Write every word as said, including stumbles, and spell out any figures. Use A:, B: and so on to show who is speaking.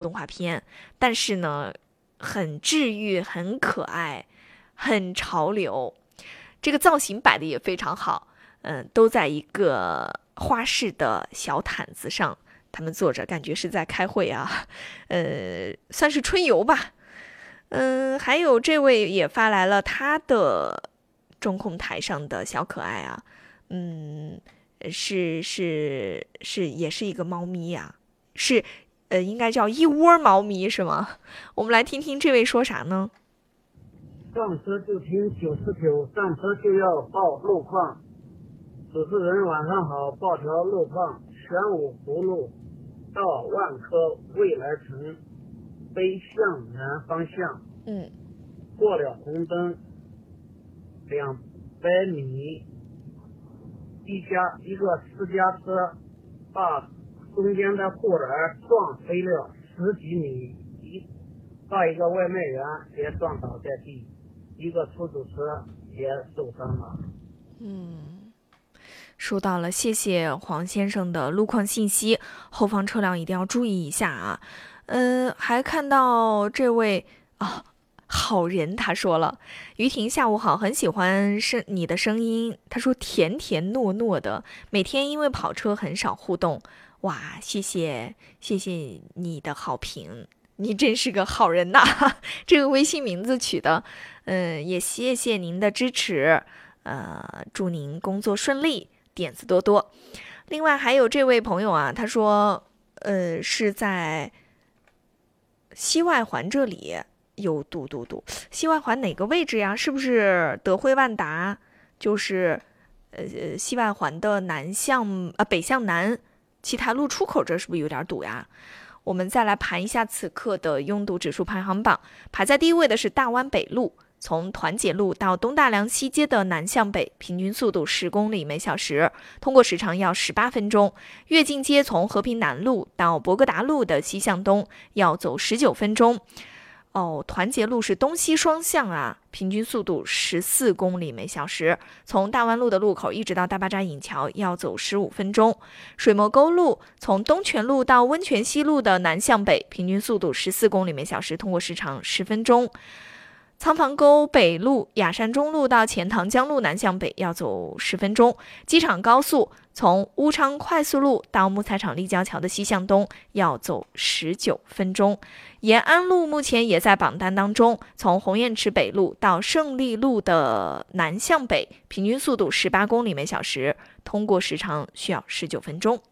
A: 动画片，但是呢很治愈，很可爱，很潮流，这个造型摆的也非常好。嗯，都在一个花式的小毯子上，他们坐着，感觉是在开会啊，呃，算是春游吧。嗯，还有这位也发来了他的中控台上的小可爱啊，嗯，是是是，也是一个猫咪呀、啊，是呃，应该叫一窝猫咪是吗？我们来听听这位说啥呢？
B: 上车就听九十九，上车就要报路况。主持人晚上好，报条路况：玄武湖路到万科未来城北向南方向，
A: 嗯，
B: 过了红灯两百米，一家一个私家车把中间的护栏撞飞了十几米，一到一个外卖员也撞倒在地，一个出租车也受伤了。
A: 嗯，收到了，谢谢黄先生的路况信息，后方车辆一定要注意一下啊。呃，还看到这位啊。好人他说了，于婷下午好，很喜欢声你的声音，他说甜甜糯糯的，每天因为跑车很少互动，哇，谢谢谢谢你的好评，你真是个好人呐，这个微信名字取的，嗯，也谢谢您的支持，呃，祝您工作顺利，点子多多。另外还有这位朋友啊，他说呃是在西外环这里有堵堵堵，西外环哪个位置呀？是不是德惠万达？就是呃西外环的南向呃北向南七台路出口这是不是有点堵呀？我们再来盘一下此刻的拥堵指数排行榜，排在第一位的是大湾北路，从团结路到东大梁西街的南向北，平均速度十公里每小时，通过时长要十八分钟。跃进街从和平南路到博格达路的西向东要走十九分钟。哦，团结路是东西双向啊，平均速度十四公里每小时，从大湾路的路口一直到大巴扎引桥要走十五分钟。水磨沟路从东泉路到温泉西路的南向北，平均速度十四公里每小时，通过时长十分钟。仓房沟北路雅山中路到钱塘江路南向北要走十分钟。机场高速从乌昌快速路到木材厂立交桥的西向东要走十九分钟。延安路目前也在榜单当中，从红雁池北路到胜利路的南向北，平均速度十八公里每小时，通过时长需要十九分钟。